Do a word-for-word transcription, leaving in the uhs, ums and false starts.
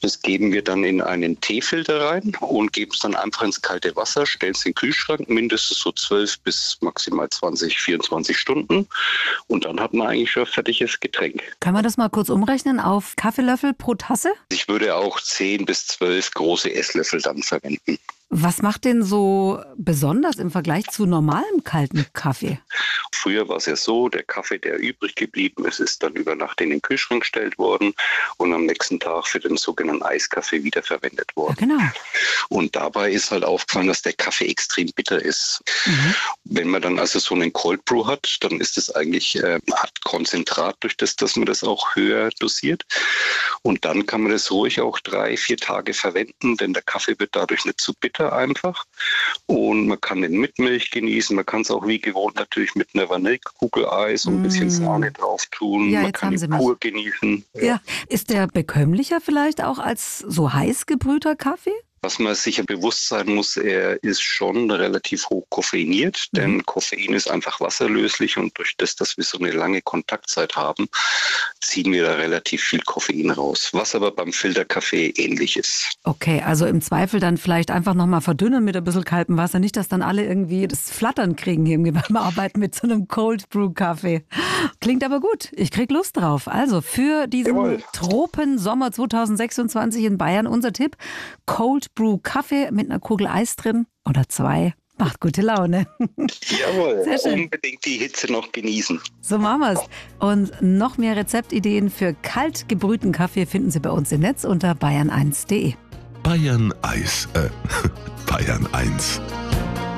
Das geben wir dann in einen Teefilter rein und geben es dann einfach ins kalte Wasser, stellen es in den Kühlschrank, mindestens so zwölf bis maximal zwanzig, vierundzwanzig Stunden. Und dann hat man eigentlich schon ein fertiges Getränk. Kann man das mal kurz umrechnen auf Kaffeelöffel pro Tasse? Ich würde auch zehn bis zwölf große Esslöffel dann verwenden. Was macht den so besonders im Vergleich zu normalem kalten Kaffee? Früher war es ja so, der Kaffee, der übrig geblieben ist, ist dann über Nacht in den Kühlschrank gestellt worden und am nächsten Tag für den sogenannten Eiskaffee wiederverwendet worden. Ja, genau. Und dabei ist halt aufgefallen, dass der Kaffee extrem bitter ist. Mhm. Wenn man dann also so einen Cold Brew hat, dann ist es eigentlich äh, Art Konzentrat, durch das, dass man das auch höher dosiert. Und dann kann man das ruhig auch drei, vier Tage verwenden, denn der Kaffee wird dadurch nicht zu bitter einfach. Und man kann den mit Milch genießen. Man kann es auch wie gewohnt natürlich mit einer Vanillekugel-Eis und ein bisschen Sahne drauf tun. Ja, man jetzt kann haben Sie ihn mich. pur genießen. Ja. Ja. Ist der bekömmlicher vielleicht auch als so heiß gebrühter Kaffee? Was man sicher bewusst sein muss, er ist schon relativ hoch koffeiniert, mhm. denn Koffein ist einfach wasserlöslich und durch das, dass wir so eine lange Kontaktzeit haben, ziehen wir da relativ viel Koffein raus, was aber beim Filterkaffee ähnlich ist. Okay, also im Zweifel dann vielleicht einfach nochmal verdünnen mit ein bisschen kaltem Wasser, nicht, dass dann alle irgendwie das Flattern kriegen irgendwie beim Arbeiten mit so einem Cold Brew Kaffee. Klingt aber gut, ich krieg Lust drauf. Also für diesen Jawohl. Tropen-Sommer zwanzig sechsundzwanzig in Bayern unser Tipp, Cold Brew Kaffee mit einer Kugel Eis drin oder zwei. Macht gute Laune. Jawohl, sehr schön. Unbedingt die Hitze noch genießen. So machen wir's. Und noch mehr Rezeptideen für kalt gebrühten Kaffee finden Sie bei uns im Netz unter bayern eins punkt de. Bayern Eis, äh, Bayern eins.